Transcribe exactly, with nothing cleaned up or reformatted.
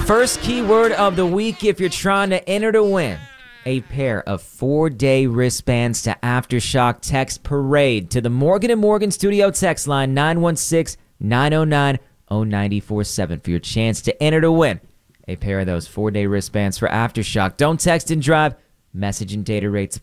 First keyword of the week if you're trying to enter to win a pair of four-day wristbands to Aftershock. Text Parade to the Morgan and Morgan studio text line nine one six, nine oh nine, oh nine four seven for your chance to enter to win a pair of those four-day wristbands for Aftershock. Don't text and drive. Message and data rates